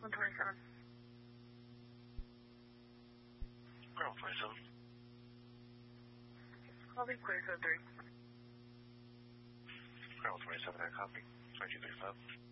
127. Ground 27. Copy, clear code 3. Ground 27, I copy. 2235.